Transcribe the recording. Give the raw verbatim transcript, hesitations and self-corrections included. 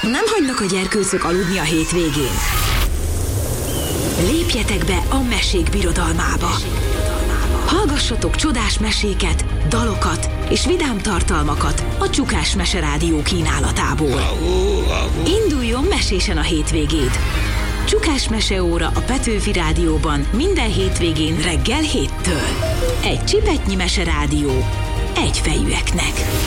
Nem hagynak a gyerkőcök aludni a hétvégén? Lépjetek be a mesék birodalmába. Hallgassatok csodás meséket, dalokat és vidám tartalmakat a Csukás Meserádió kínálatából. Induljon mesésen a hétvégéd! Csukás Meseóra a Petőfi Rádióban minden hétvégén reggel héttől. Egy csipetnyi meserádió egyfejűeknek.